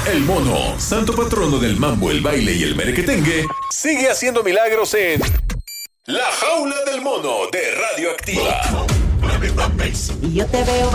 El mono, santo patrono del mambo, el baile y el merequetengue, sigue haciendo milagros en La Jaula del Mono de Radioactiva. Y yo te veo